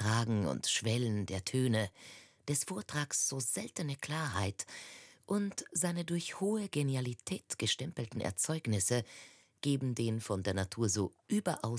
Übertragen und Schwellen der Töne, des Vortrags so seltene Klarheit und seine durch hohe Genialität gestempelten Erzeugnisse geben den von der Natur so überaus